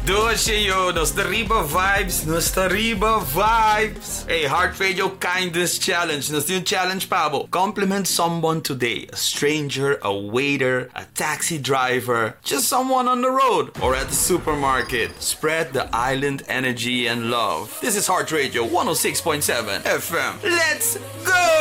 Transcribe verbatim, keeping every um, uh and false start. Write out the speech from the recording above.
Doce yo, Nostariba vibes, Nostariba vibes. Hey, Heart Radio Kindness Challenge. Nos yung challenge pabo. Compliment someone today. A stranger, a waiter, a taxi driver, just someone on the road or at the supermarket. Spread the island energy and love. This is Heart Radio one oh six point seven F M. Let's go!